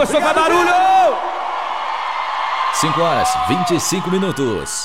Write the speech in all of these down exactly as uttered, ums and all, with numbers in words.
encostou, faz barulho! cinco horas, vinte e cinco minutos.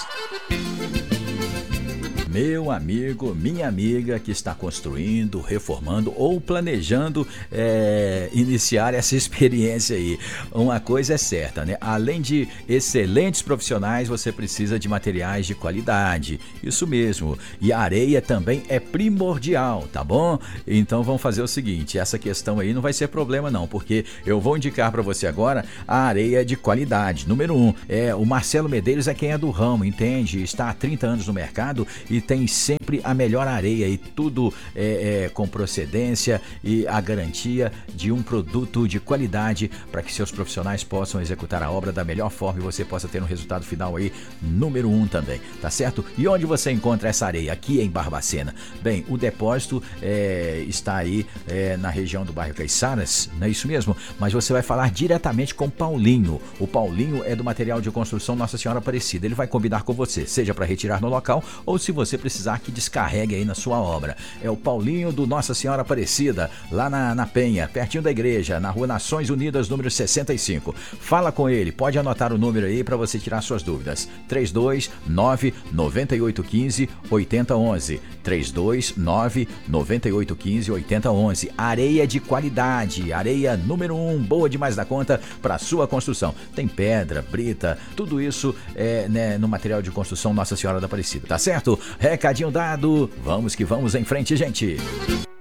Meu amigo, minha amiga que está construindo, reformando ou planejando é, iniciar essa experiência aí. Uma coisa é certa, né? Além de excelentes profissionais, você precisa de materiais de qualidade. Isso mesmo. E a areia também é primordial, tá bom? Então vamos fazer o seguinte, essa questão aí não vai ser problema não, porque eu vou indicar para você agora a areia de qualidade. Número um, é, o Marcelo Medeiros é quem é do ramo, entende? Está há trinta anos no mercado e tem sempre a melhor areia e tudo é, é, com procedência e a garantia de um produto de qualidade para que seus profissionais possam executar a obra da melhor forma e você possa ter um resultado final aí número um também, tá certo? E onde você encontra essa areia? Aqui em Barbacena. Bem, o depósito é, está aí é, na região do bairro Caiçaras, não é isso mesmo? Mas você vai falar diretamente com o Paulinho. O Paulinho é do material de construção Nossa Senhora Aparecida. Ele vai combinar com você, seja para retirar no local ou se você precisar que descarregue aí na sua obra. É o Paulinho do Nossa Senhora Aparecida, lá na, na Penha, pertinho da igreja, na rua Nações Unidas, número sessenta e cinco. Fala com ele, pode anotar o número aí para você tirar suas dúvidas. três dois nove, nove oito um cinco, oito zero um um. três dois nove, nove oito um cinco, oito zero um um. Areia de qualidade, areia número um, boa demais da conta para sua construção. Tem pedra, brita, tudo isso é, né, no material de construção Nossa Senhora da Aparecida, tá certo? Recadinho dado, vamos que vamos em frente, gente.